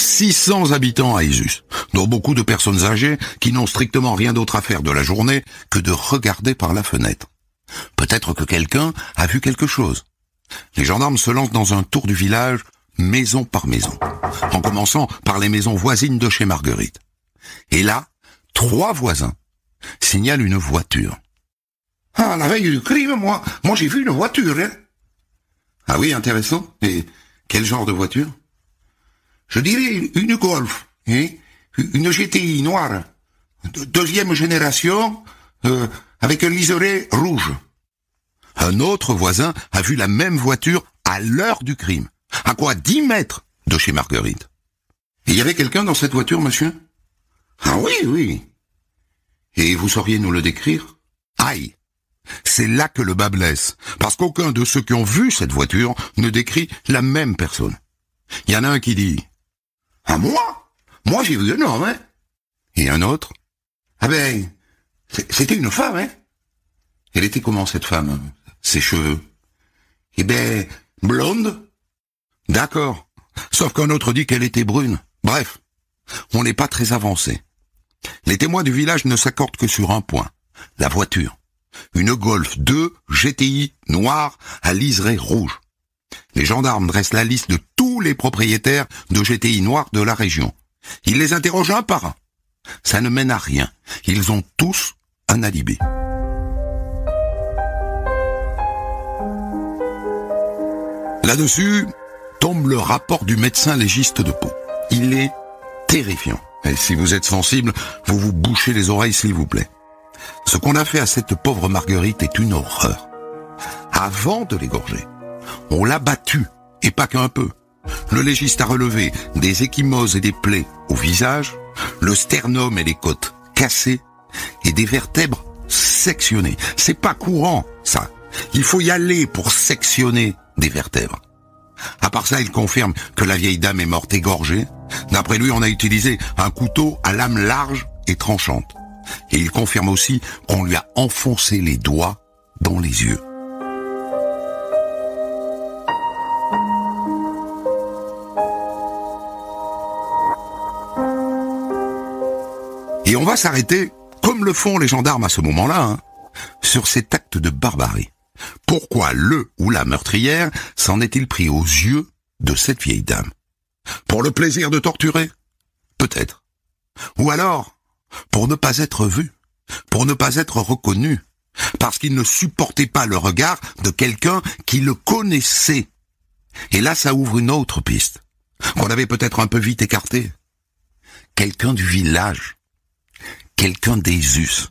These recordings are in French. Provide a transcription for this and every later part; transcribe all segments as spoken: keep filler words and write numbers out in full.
six cents habitants à Isus, dont beaucoup de personnes âgées qui n'ont strictement rien d'autre à faire de la journée que de regarder par la fenêtre. Peut-être que quelqu'un a vu quelque chose. Les gendarmes se lancent dans un tour du village, maison par maison, en commençant par les maisons voisines de chez Marguerite. Et là, trois voisins signalent une voiture. « Ah, la veille du crime, moi, moi j'ai vu une voiture, hein. » Ah oui, intéressant. Et quel genre de voiture? Je dirais une Golf, hein, une G T I noire, de deuxième génération, euh, avec un liseré rouge. Un autre voisin a vu la même voiture à l'heure du crime, à quoi dix mètres de chez Marguerite. Il y avait quelqu'un dans cette voiture, monsieur? Ah oui, oui. Et vous sauriez nous le décrire? Aïe! C'est là que le bas blesse, parce qu'aucun de ceux qui ont vu cette voiture ne décrit la même personne. Il y en a un qui dit « Ah, moi? Moi, j'ai vu un homme, hein. » Et un autre? « Ah ben, c'était une femme, hein. » Elle était comment, cette femme? Ses cheveux? Eh ben, blonde. D'accord. Sauf qu'un autre dit qu'elle était brune. Bref, on n'est pas très avancé. Les témoins du village ne s'accordent que sur un point. La voiture. Une Golf deux G T I noire à liseré rouge. Les gendarmes dressent la liste de tous les propriétaires de G T I noirs de la région. Ils les interrogent un par un. Ça ne mène à rien. Ils ont tous un alibi. Là-dessus, tombe le rapport du médecin légiste de Pau. Il est terrifiant. Et si vous êtes sensible, vous vous bouchez les oreilles s'il vous plaît. Ce qu'on a fait à cette pauvre Marguerite est une horreur. Avant de l'égorger, on l'a battue, et pas qu'un peu. Le légiste a relevé des ecchymoses et des plaies au visage, le sternum et les côtes cassées, et des vertèbres sectionnées. C'est pas courant, ça. Il faut y aller pour sectionner des vertèbres. À part ça, il confirme que la vieille dame est morte égorgée. D'après lui, on a utilisé un couteau à lame large et tranchante. Et il confirme aussi qu'on lui a enfoncé les doigts dans les yeux. Et on va s'arrêter, comme le font les gendarmes à ce moment-là, hein, sur cet acte de barbarie. Pourquoi le ou la meurtrière s'en est-il pris aux yeux de cette vieille dame? Pour le plaisir de torturer? Peut-être. Ou alors, pour ne pas être vu, pour ne pas être reconnu, parce qu'il ne supportait pas le regard de quelqu'un qui le connaissait. Et là, ça ouvre une autre piste, qu'on avait peut-être un peu vite écartée. Quelqu'un du village, quelqu'un des Us.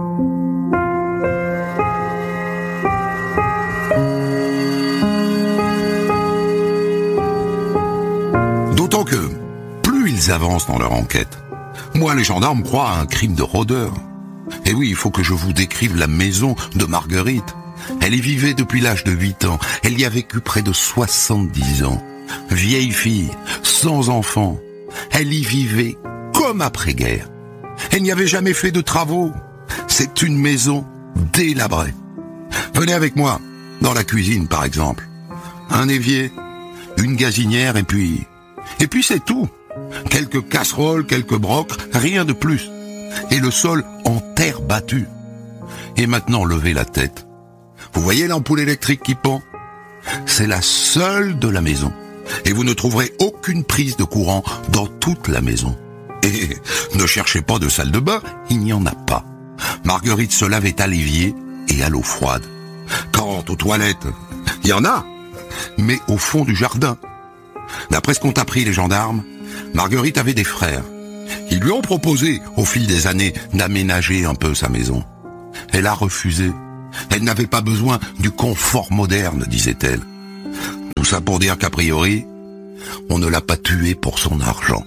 D'autant que, plus ils avancent dans leur enquête, moins les gendarmes croient à un crime de rôdeur. Et oui, il faut que je vous décrive la maison de Marguerite. Elle y vivait depuis l'âge de huit ans. Elle y a vécu près de soixante-dix ans. Vieille fille, sans enfant. Elle y vivait comme après-guerre. Elle n'y avait jamais fait de travaux. C'est une maison délabrée. Venez avec moi, dans la cuisine par exemple. Un évier, une gazinière et puis... Et puis c'est tout. Quelques casseroles, quelques brocs, rien de plus. Et le sol en terre battue. Et maintenant, levez la tête. Vous voyez l'ampoule électrique qui pend? C'est la seule de la maison. Et vous ne trouverez aucune prise de courant dans toute la maison. Et ne cherchez pas de salle de bain, il n'y en a pas. Marguerite se lavait à l'évier et à l'eau froide. Quant aux toilettes, il y en a, mais au fond du jardin. D'après ce qu'ont appris les gendarmes, Marguerite avait des frères. Ils lui ont proposé, au fil des années, d'aménager un peu sa maison. Elle a refusé. Elle n'avait pas besoin du confort moderne, disait-elle. Tout ça pour dire qu'a priori, on ne l'a pas tuée pour son argent.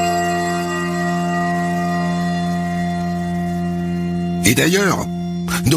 Et d'ailleurs, ne